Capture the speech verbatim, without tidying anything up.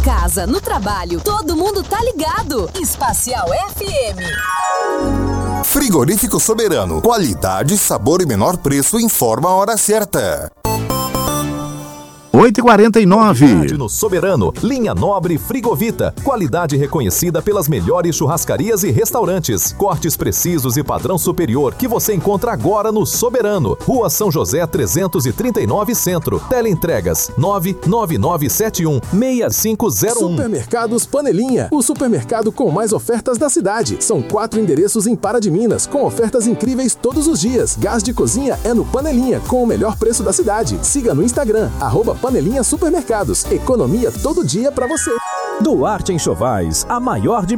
casa, no trabalho, todo mundo tá ligado. Espacial F M. Frigorífico Soberano. Qualidade, sabor e menor preço. Informa a hora certa. oito e quarenta e nove. No Soberano, linha Nobre Frigovita. Qualidade reconhecida pelas melhores churrascarias e restaurantes. Cortes precisos e padrão superior que você encontra agora no Soberano. Rua São José trezentos e trinta e nove Centro. Teleentregas nove nove nove sete um seis cinco zero um. Supermercados Panelinha. O supermercado com mais ofertas da cidade. São quatro endereços em Pará de Minas, com ofertas incríveis todos os dias. Gás de cozinha é no Panelinha, com o melhor preço da cidade. Siga no Instagram, arroba Panelinha Supermercados. Economia todo dia pra você. Duarte Enxovais, a maior de